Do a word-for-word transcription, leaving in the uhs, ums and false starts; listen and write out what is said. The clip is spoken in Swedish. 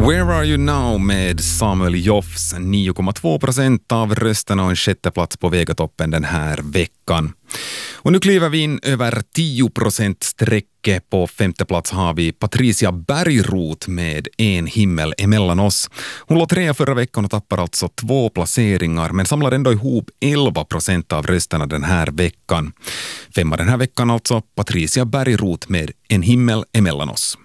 Where Are You Now med Samuel Joffs, nio komma två procent av rösterna och en sjätte plats på Vegatoppen den här veckan. Och nu kliver vi in över tio procent sträcke. På femte plats har vi Patricia Bergroth med En himmel emellan oss. Hon låg trea förra veckan och tappar alltså två placeringar men samlar ändå ihop elva procent av rösterna den här veckan. Femma den här veckan alltså Patricia Bergroth med En himmel emellan oss.